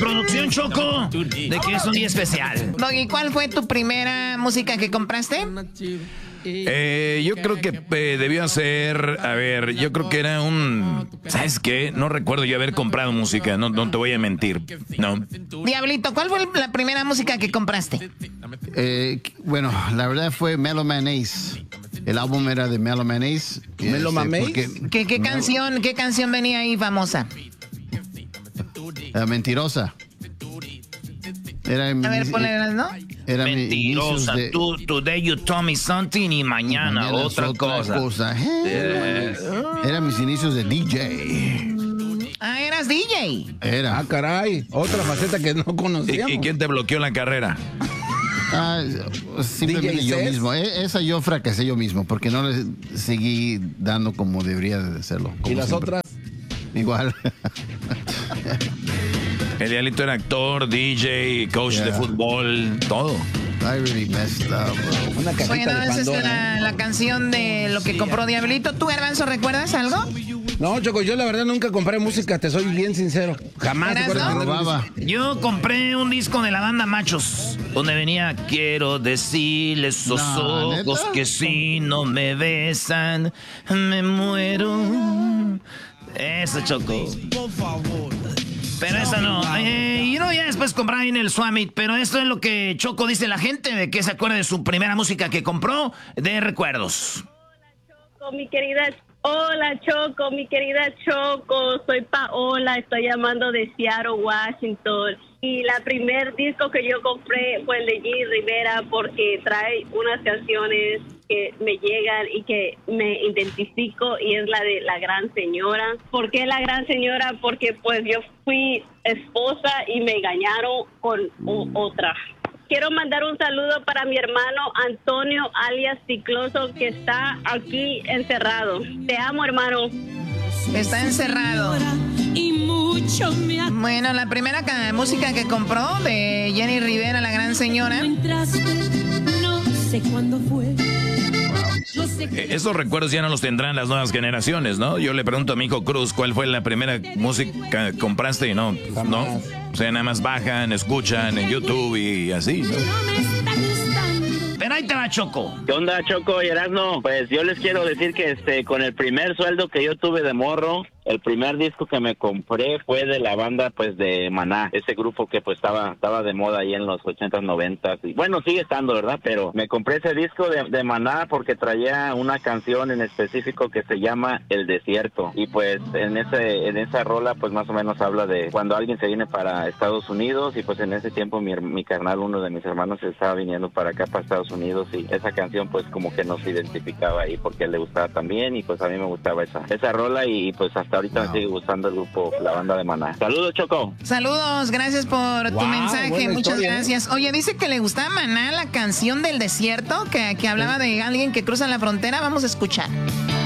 producción, Choco, de que es un día especial. Doggy, ¿cuál fue tu primera música que compraste? Yo creo que debió ser, a ver, yo creo que era ¿sabes qué? No recuerdo yo haber comprado música, no te voy a mentir, no. Diablito, ¿cuál fue la primera música que compraste? Bueno, la verdad fue Mellow Man Ace. El álbum era de Mellow Man Ace. ¿Mellow Man Ace? ¿Qué canción venía ahí famosa? Mentirosa. A ver, ponle, ¿no? Era mentirosa, today you told me something y mañana otra cosa. Eran mis inicios de DJ. Ah, eras DJ. Era. Ah, caray, otra faceta que no conocíamos. ¿Y quién te bloqueó la carrera? Simplemente yo mismo. Esa yo fracasé yo mismo porque no le seguí dando como debería de hacerlo. ¿Y las siempre. otras? Igual. El Diablito era actor, DJ, coach de fútbol, todo. I really messed up, bro. Una cajita bueno, de esa Pandora, era la canción de lo que compró Diablito. ¿Tú, Garbanzo, recuerdas algo? No, Choco, yo la verdad nunca compré música, te soy bien sincero. Jamás. Yo compré un disco de la banda Machos, donde venía quiero decirles esos ojos que si no me besan, me muero. Eso, Choco. Por favor. Pero eso no. Y no, ya después compraba en el Swamit. Pero esto es lo que Choco dice la gente, de que se acuerda de su primera música que compró, de recuerdos. Hola, Choco, mi querida Choco. Soy Paola, estoy llamando de Seattle, Washington. Y la primer disco que yo compré fue el de Jenny Rivera porque trae unas canciones que me llegan y que me identifico, y es la de La Gran Señora. ¿Por qué La Gran Señora? Porque pues yo fui esposa y me engañaron con otra. Quiero mandar un saludo para mi hermano Antonio alias Cicloso, que está aquí encerrado. Te amo, hermano. Está encerrado. Bueno, la primera música que compró de Jenny Rivera, La Gran Señora. No sé cuándo fue. Esos recuerdos ya no los tendrán las nuevas generaciones, ¿no? Yo le pregunto a mi hijo Cruz, ¿cuál fue la primera música que compraste? Y no. O sea, nada más bajan, escuchan en YouTube y así, ¿no? Pero ahí te va, Choco. ¿Qué onda, Choco y Erasmo? Pues yo les quiero decir que con el primer sueldo que yo tuve de morro, el primer disco que me compré fue de la banda pues de Maná, ese grupo que pues estaba de moda ahí en los 80s, 90s, y bueno, sigue estando, ¿verdad? Pero me compré ese disco de Maná porque traía una canción en específico que se llama El Desierto, y pues en esa rola pues más o menos habla de cuando alguien se viene para Estados Unidos, y pues en ese tiempo mi carnal, uno de mis hermanos, se estaba viniendo para acá, para Estados Unidos, y esa canción pues como que nos identificaba ahí porque a él le gustaba también, y pues a mí me gustaba esa rola, y pues hasta ahorita me sigue gustando el grupo, la banda de Maná. Saludos, Choco. Saludos, gracias por tu mensaje, muchas gracias. Oye, dice que le gustaba Maná la canción del desierto, que hablaba de alguien que cruza la frontera. Vamos a escuchar.